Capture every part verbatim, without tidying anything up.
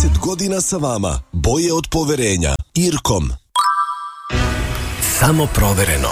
trideset godina sa vama. Boje od poverenja. Irkom. Samo provereno.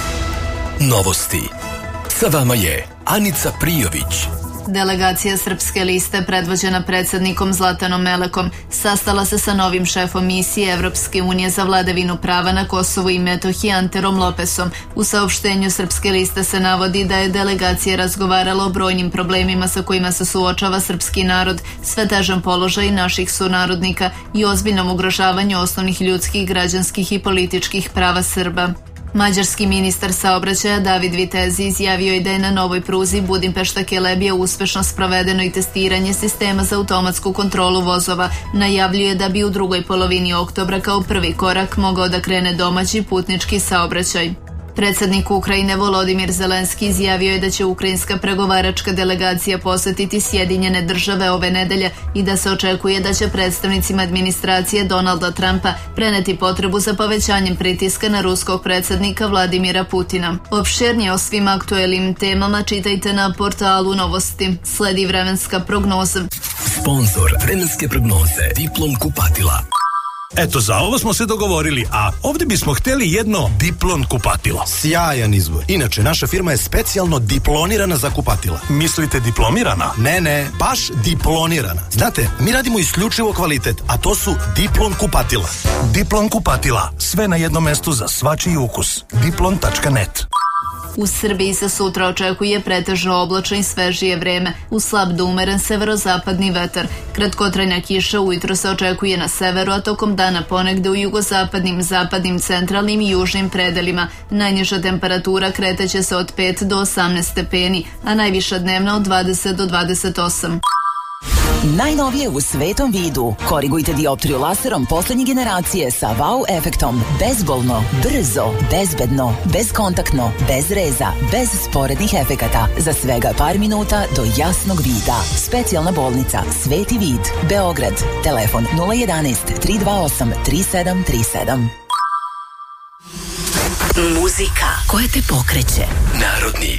Novosti. Sa vama je Anica Prijović. Delegacija Srpske liste predvođena predsjednikom Zlatanom Melekom sastala se sa novim šefom misije Evropske unije za vladavinu prava na Kosovu i Metohiji Anterom Lopesom. U saopštenju Srpske liste se navodi da je delegacija razgovarala o brojnim problemima sa kojima se suočava srpski narod, sve težem položaju naših sunarodnika i ozbiljnom ugrožavanju osnovnih ljudskih, građanskih i političkih prava Srba. Mađarski ministar saobraćaja David Vitezi izjavio je da je na novoj pruzi Budimpešta-Kelebija uspešno sprovedeno i testiranje sistema za automatsku kontrolu vozova. Najavljuje da bi u drugoj polovini oktobra kao prvi korak mogao da krene domaći putnički saobraćaj. Predsjednik Ukrajine Volodimir Zelenski izjavio je da će ukrajinska pregovaračka delegacija posetiti Sjedinjene države ove nedelje i da se očekuje da će predstavnicima administracije Donalda Trumpa preneti potrebu za povećanjem pritiska na ruskog predsjednika Vladimira Putina. Opširnije o svim aktuelnim temama čitajte na portalu Novosti. Sledi vremenska prognoza. Sponzor vremenske prognoze Diplom kupatila. Eto, za ovo smo se dogovorili, a ovdje bismo htjeli jedno Diplon kupatilo. Sjajan izbor. Inače, naša firma je specijalno diplonirana za kupatila. Mislite diplomirana? Ne, ne, baš diplonirana. Znate, mi radimo isključivo kvalitet, a to su Diplon kupatila. Diplon kupatila, sve na jednom mestu za svačiji ukus. diplon tačka net. U Srbiji se sutra očekuje pretežno oblačno i svežije vreme, uz slab do umeren severozapadni vetar. Kratkotrajna kiša ujutro se očekuje na severu, a tokom dana ponegde u jugozapadnim, zapadnim, centralnim i južnim predelima. Najniža temperatura kreteće se od pet do osamnaest stepeni, a najviša dnevna od dvadeset do dvadeset osam. Najnovije u svetom vidu. Korigujte dioptriju laserom poslednje generacije sa wow efektom. Bezbolno, brzo, bezbedno, bezkontaktno, bez reza, bez sporednih efekata. Za svega par minuta do jasnog vida. Specijalna bolnica Sveti vid, Beograd. Telefon nula jedanaest tri dva osam tri sedam tri sedam. Muzika koja te pokreće. Narodni